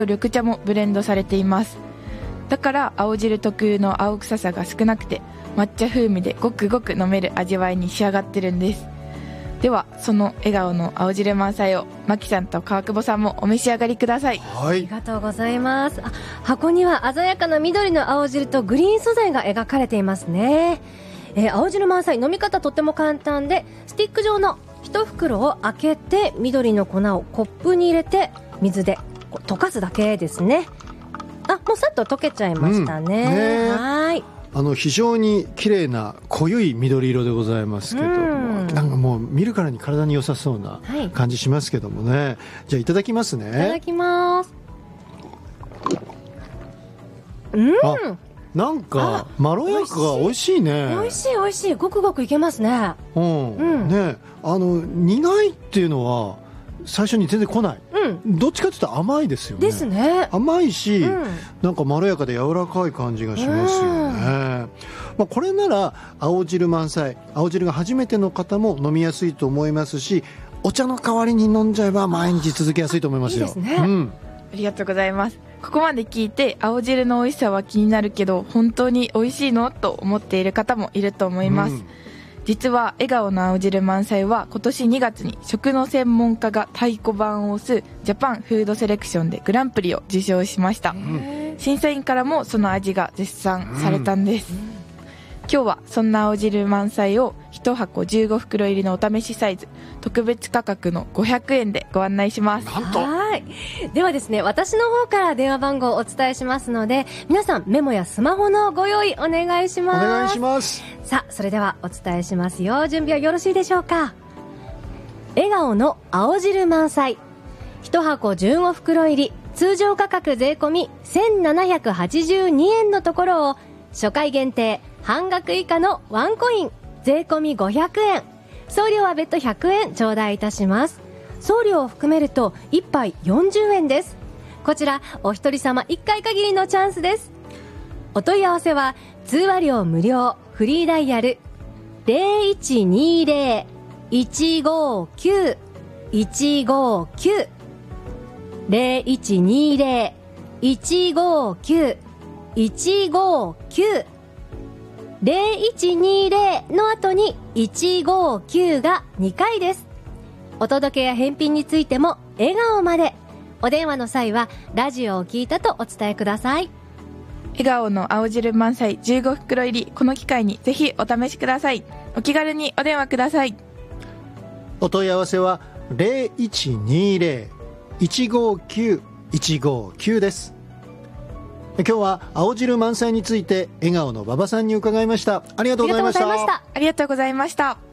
緑茶もブレンドされています。だから青汁特有の青臭さが少なくて抹茶風味でごくごく飲める味わいに仕上がってるんです。ではその笑顔の青汁満載をマキさんと川久保さんもお召し上がりください。 はい、 ありがとうございます。箱には鮮やかな緑の青汁とグリーン素材が描かれていますね。青汁満載、飲み方とっても簡単で、スティック状の一袋を開けて緑の粉をコップに入れて水で溶かすだけですね。もうさっと溶けちゃいましたね。はい。 非常に綺麗な濃い緑色でございますけども、なんかもう見るからに体に良さそうな感じしますけどもね。じゃあいただきますね。 いただきます。 なんかまろやかが美味しいね。 美味しい美味しい。ごくごくいけますね。 ね、苦いっていうのは最初に全然来ない。どっちかというと甘いですよね。 ですね。 甘いし、なんかまろやかで柔らかい感じがしますよね。これなら青汁満載、青汁が初めての方も飲みやすいと思いますし、お茶の代わりに飲んじゃえば毎日続けやすいと思いますよ。 いいですね。 ありがとうございます。ここまで聞いて青汁の美味しさは気になるけど本当に美味しいのと思っている方もいると思います。実は笑顔の青汁満載は今年2月に食の専門家が太鼓判を押すジャパンフードセレクションでグランプリを受賞しました。審査員からもその味が絶賛されたんです。今日はそんな青汁満載を1箱15袋入りのお試しサイズ特別価格の500円でご案内します。 はい。ではですね、私の方から電話番号をお伝えしますので、皆さんメモやスマホのご用意お願いします。 お願いします。 さあ、それではお伝えしますよ。準備はよろしいでしょうか。笑顔の青汁満載1箱15袋入り、通常価格税込み1782円のところを初回限定半額以下のワンコイン税込み500円、送料は別途100円頂戴いたします。送料を含めると1杯40円です。こちらお一人様1回限りのチャンスです。お問い合わせは通話料無料フリーダイヤル 0120-159-159 0120-159-159 0120の後に159が2回です。お届けや返品についても笑顔まで。お電話の際はラジオを聞いたとお伝えください。 笑顔の青汁満載15袋入り、この機会にぜひお試しください。お気軽にお電話ください。 お問い合わせは 0120-159-159 です。今日は青汁満載について笑顔の馬場さんに伺いました。ありがとうございました。 ありがとうございました。